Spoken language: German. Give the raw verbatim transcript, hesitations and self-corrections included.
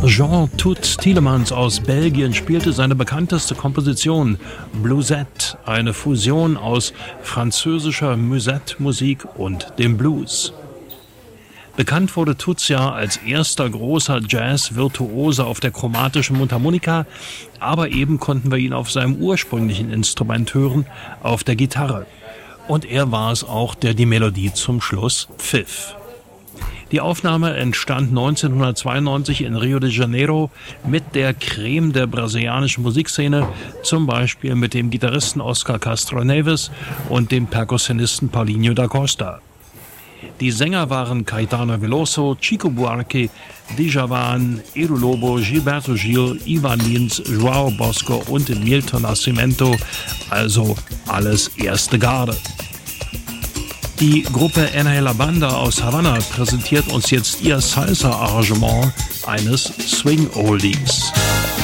Jean Toots Thielemans aus Belgien spielte seine bekannteste Komposition Bluesette, eine Fusion aus französischer Musette-Musik und dem Blues. Bekannt wurde Toots ja als erster großer Jazz-Virtuose auf der chromatischen Mundharmonika, aber eben konnten wir ihn auf seinem ursprünglichen Instrument hören, auf der Gitarre. Und er war es auch, der die Melodie zum Schluss pfiff. Die Aufnahme entstand neunzehnhundertzweiundneunzig in Rio de Janeiro mit der Creme der brasilianischen Musikszene, zum Beispiel mit dem Gitarristen Oscar Castro Neves und dem Perkussionisten Paulinho da Costa. Die Sänger waren Caetano Veloso, Chico Buarque, Djavan, Edu Lobo, Gilberto Gil, Ivan Lins, João Bosco und Milton Nascimento, also alles erste Garde. Die Gruppe N La Banda aus Havanna präsentiert uns jetzt ihr Salsa-Arrangement eines Swing-Oldies.